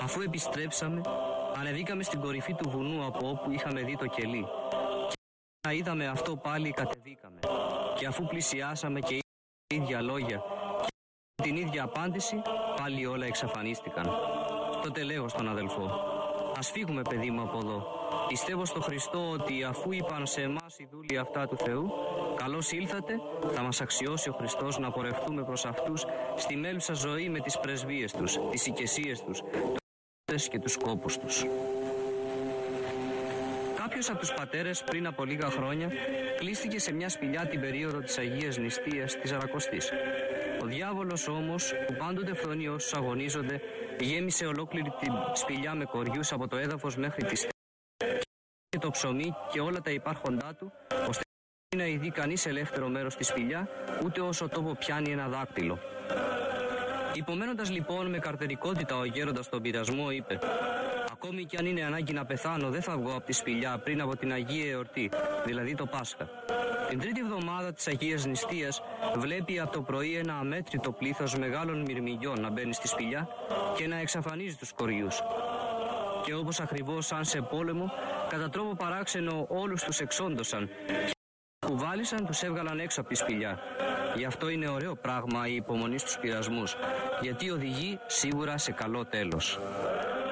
Αφού επιστρέψαμε, ανεβήκαμε στην κορυφή του βουνού από όπου είχαμε δει το κελί. Και να είδαμε αυτό πάλι κατεβήκαμε. Και αφού πλησιάσαμε και τα ίδια λόγια και την ίδια απάντηση, πάλι όλα εξαφανίστηκαν. Τότε λέω στον αδελφό: ας φύγουμε, παιδί μου, από εδώ. Πιστεύω στο Χριστό ότι αφού είπαν σε εμάς οι δούλοι αυτά του Θεού, καλώς ήλθατε, θα μας αξιώσει ο Χριστός να πορευτούμε προς αυτούς στη μέλουσα ζωή με τις πρεσβείες τους, τις οικεσίες τους, και τους σκόπους τους. Κάποιος από τους πατέρες πριν από λίγα χρόνια κλείστηκε σε μια σπηλιά την περίοδο της Αγίας Νηστείας της Σαρακοστής. Ο διάβολος όμως, που πάντοτε φθονεί όσους αγωνίζονται, γέμισε ολόκληρη την σπηλιά με κοριούς από το έδαφος μέχρι τη στέγη και το ψωμί και όλα τα υπάρχοντά του, ώστε να ειδεί κανείς ελεύθερο μέρος στη σπηλιά, ούτε όσο τόπο πιάνει ένα δάκτυλο. Υπομένοντας λοιπόν με καρτερικότητα ο γέροντας τον πειρασμό, είπε: ακόμη κι αν είναι ανάγκη να πεθάνω, δεν θα βγω από τη σπηλιά πριν από την Αγία Εορτή, δηλαδή το Πάσχα. Την τρίτη εβδομάδα της Αγίας Νηστείας βλέπει από το πρωί ένα αμέτρητο πλήθος μεγάλων μυρμηγκιών να μπαίνει στη σπηλιά και να εξαφανίζει τους κοριούς. Και όπως ακριβώς σαν σε πόλεμο, κατά τρόπο παράξενο όλους τους εξόντωσαν και που βάλισαν τους έβγαλαν έξω από τη σπηλιά. Γι' αυτό είναι ωραίο πράγμα η υπομονή στους πειρασμούς, γιατί οδηγεί σίγουρα σε καλό τέλος.